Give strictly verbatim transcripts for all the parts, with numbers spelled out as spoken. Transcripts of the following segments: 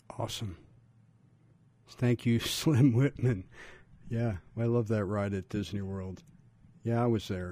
Awesome. Thank you, Slim Whitman. Yeah, I love that ride at Disney World. Yeah, I was there.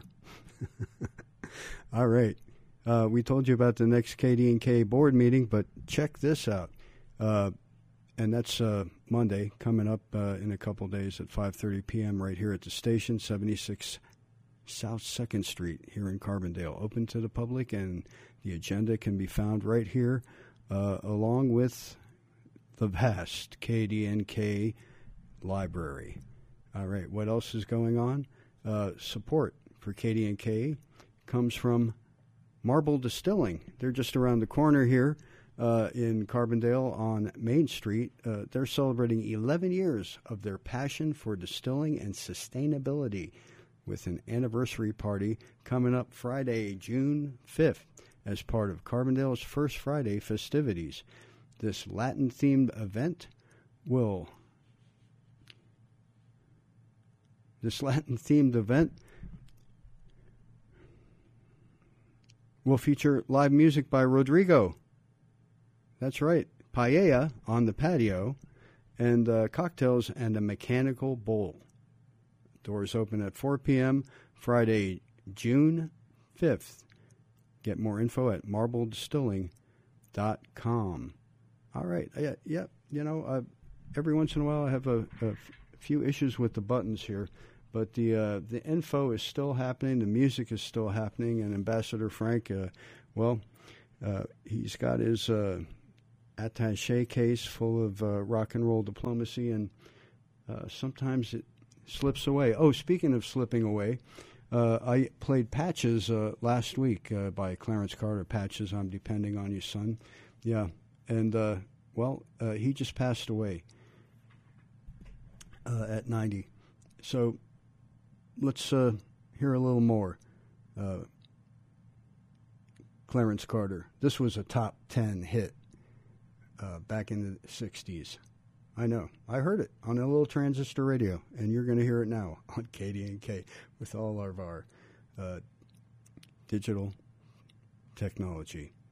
All right. Uh, we told you about the next K D and K board meeting, but check this out. Uh, and that's uh, Monday, coming up uh, in a couple days at five thirty p.m. right here at the station, seventy-six South second Street here in Carbondale. Open to the public, and the agenda can be found right here, uh, along with the vast K D and K library. All right, what else is going on? Uh, support for K D and K comes from Marble Distilling. They're just around the corner here uh, in Carbondale on Main Street. Uh, they're celebrating eleven years of their passion for distilling and sustainability with an anniversary party coming up Friday, June fifth, as part of Carbondale's First Friday festivities. This Latin-themed event will this Latin-themed event will feature live music by Rodrigo. That's right, paella on the patio, and uh, cocktails and a mechanical bowl. Doors open at four p.m. Friday, June fifth. Get more info at marble distilling dot com. All right. Yeah, yeah. You know, uh, every once in a while I have a, a f- few issues with the buttons here, but the uh, the info is still happening. The music is still happening. And Ambassador Frank, uh, well, uh, he's got his uh, attaché case full of uh, rock and roll diplomacy, and uh, sometimes it slips away. Oh, speaking of slipping away, uh, I played Patches uh, last week uh, by Clarence Carter. Patches, I'm Depending on You, Son. Yeah. And, uh, well, uh, he just passed away uh, at ninety. So let's uh, hear a little more. Uh, Clarence Carter. This was a top ten hit uh, back in the sixties. I know. I heard it on a little transistor radio, and you're going to hear it now on K D and K with all of our uh, digital technology.